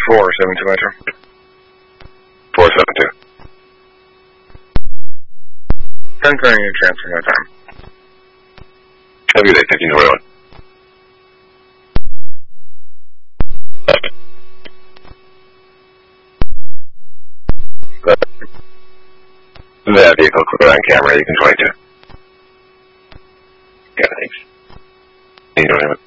472 Metro. 472. 10:30 and transfer my time. Have a good day, 1521. That vehicle clear on camera, you can 22. Yeah, thanks. You don't have it.